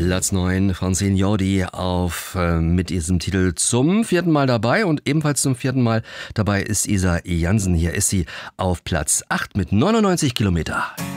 Platz 9 von Jordi auf mit diesem Titel zum 4. Mal dabei und ebenfalls zum 4. Mal dabei ist Isa Jansen. Hier ist sie auf Platz 8 mit 99 Kilometer.